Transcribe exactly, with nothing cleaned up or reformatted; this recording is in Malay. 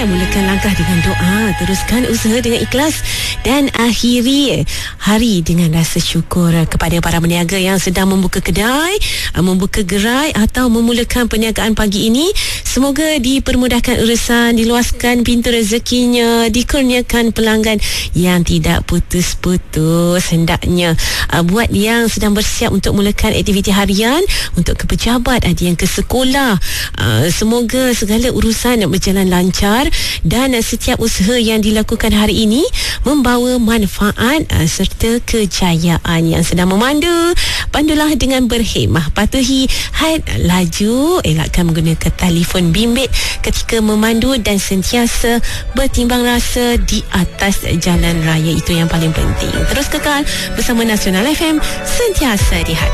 mulakan langkah dengan doa, teruskan usaha dengan ikhlas dan akhiri hari dengan rasa syukur. Kepada para peniaga yang sedang membuka kedai, membuka gerai atau memulakan perniagaan pagi ini, semoga dipermudahkan urusan, diluaskan pintu rezekinya, dikurniakan pelanggan yang tidak putus-putus. Hendaknya uh, buat yang sedang bersiap untuk mulakan aktiviti harian, untuk ke pejabat, ada yang ke sekolah, uh, semoga segala urusan berjalan lancar dan uh, setiap usaha yang dilakukan hari ini membawa manfaat uh, serta kejayaan. Yang sedang memandu, pandulah dengan berhemah, patuhi had laju, elakkan menggunakan telefon bimbit ketika memandu dan sentiasa bertimbang rasa di atas jalan raya. Itu yang paling penting. Terus kekal bersama Nasional F M, sentiasa di hati.